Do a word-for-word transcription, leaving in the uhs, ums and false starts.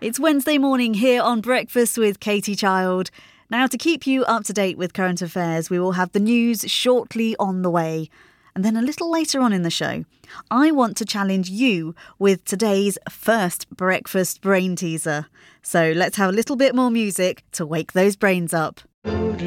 It's Wednesday morning here on Breakfast with Katie Child. Now, to keep you up to date with current affairs, we will have the news shortly on the way. And then a little later on in the show, I want to challenge you with today's first breakfast brain teaser. So let's have a little bit more music to wake those brains up.